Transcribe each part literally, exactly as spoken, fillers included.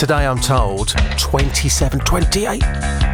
Today I'm told twenty-seven, twenty-eight.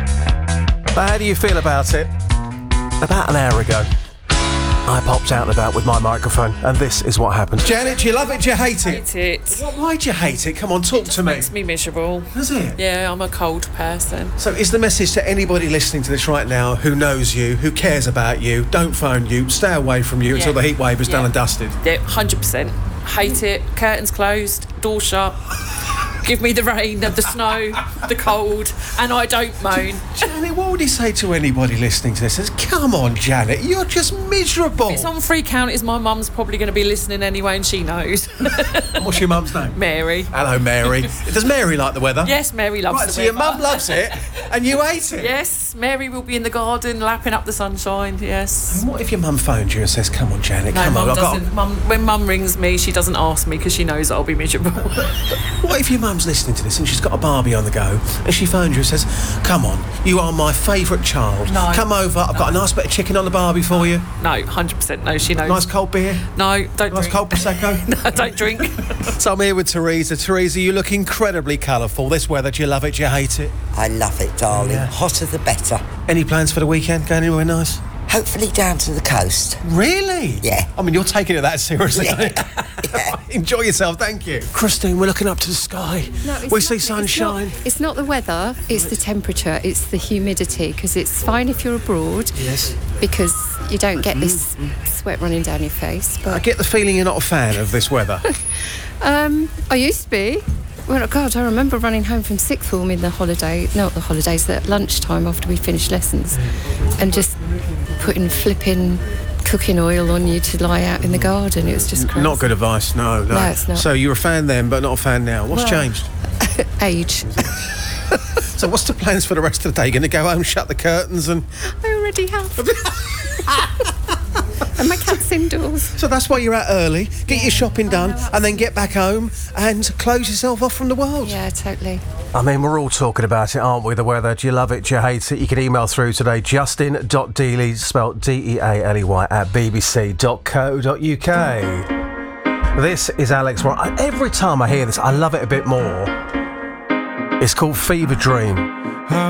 But how do you feel about it? About an hour ago, I popped out and about with my microphone, and this is what happened. Janet, do you love it? Do you hate it? Hate it. What, why do you hate it? Come on, talk to me. It makes me miserable. Does it? Yeah, I'm a cold person. So is the message to anybody listening to this right now who knows you, who cares about you, don't phone you, stay away from you Yeah. until the heat wave is Yeah. done and dusted? Yeah, one hundred percent. Hate it. Curtains closed, door shut. Give me the rain, the snow, the cold, and I don't moan. Janet, what would he say to anybody listening to this? Says, come on, Janet, you're just miserable. It's on free count. Is my mum's probably going to be listening anyway, and she knows. And what's your mum's name? Mary. Hello, Mary. Does Mary like the weather? Yes, Mary loves Right, the so weather. your mum loves it, and you hate it? Yes, Mary will be in the garden lapping up the sunshine, yes. And what if your mum phoned you and says, come on, Janet, No, come mum on, I've got... doesn't. Mum, when mum rings me, she doesn't ask me because she knows I'll be miserable. What if your mum's listening to this and she's got a Barbie on the go and she phones you and says, come on, you are my favourite child. No. Come over, I've No. got a nice bit of chicken on the Barbie for you. No, one hundred percent no, she knows. Nice cold beer. No, don't Nice drink. cold Prosecco. No, don't drink. So I'm here with Teresa. Teresa, you look incredibly colourful. This weather, do you love it? Do you hate it? I love it, darling. Yeah. Hotter the better. Any plans for the weekend? Going anywhere nice? Hopefully down to the coast. Really? Yeah. I mean, you're taking it that seriously. Yeah. Yeah. Enjoy yourself, thank you. Christine, we're looking up to the sky. No, it's we see lovely. sunshine. It's not, it's not the weather, it's the temperature, it's the humidity, because it's fine if you're abroad, Yes. because you don't get this sweat running down your face. I But get the feeling you're not a fan of this weather. um, I used to be. Well, God, I remember running home from sixth form in the holiday, not the holidays, at lunchtime after we finished lessons, and just putting flipping cooking oil on you to lie out in the garden. It was just crazy. Not good advice, no, no. No, it's not. So you're a fan then, but not a fan now. What's Well- changed? Age. So what's the plans for the rest of the day? Going to go home, shut the curtains and... I already have. And my cat's indoors. So that's why you're out early, get your shopping done, and then get back home and close yourself off from the world. Yeah, totally. I mean, we're all talking about it, aren't we, the weather? Do you love it? Do you hate it? You can email through today, justin.dealey, spelt D E A L E Y, at b b c dot co dot u k. This is Alex Warren. Every time I hear this, I love it a bit more. It's called Fever Dream.